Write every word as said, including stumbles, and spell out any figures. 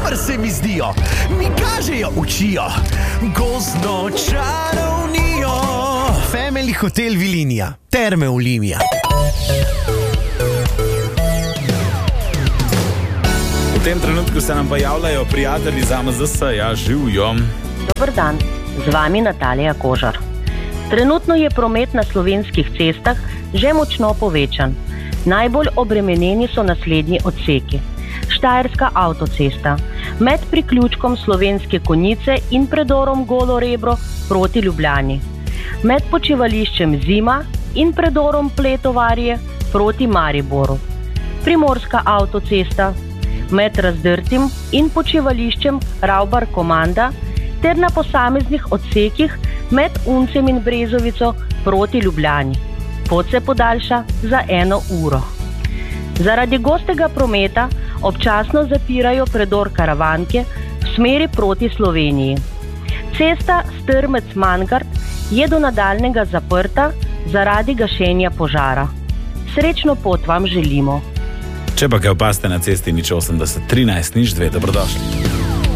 super se mi zdijo, mi kažejo, učijo gozdno čarovnijo. Family Hotel Vilinija, Terme Olimia. V tem trenutku se nam pa javljajo prijatelji z A M Z S, ja, živijo. Dobar dan, z vami Natalija Kožar. Trenutno je promet na slovenskih cestah že močno povečan. Najbolj obremenjeni so naslednji odseki. Štajerska avtocesta, med priključkom Slovenske Konjice in predorom Golo Rebro proti Ljubljani. Med počivališčem Zima in predorom Pletovarje proti Mariboru. Primorska avtocesta, med Razdrtim in počivališčem Ravbar Komanda ter na posameznih odsekih med Uncem in Brezovico proti Ljubljani. Pot se podaljša za eno uro. Zaradi gostega prometa občasno zapirajo predor Karavanke v smeri proti Sloveniji. Cesta Strmec-Mangart je do nadaljnega zaprta zaradi gašenja požara. Srečno pot vam želimo. Če pa kaj opaste na cesti nič osemdeset trinajst nič dve, dobrodošli.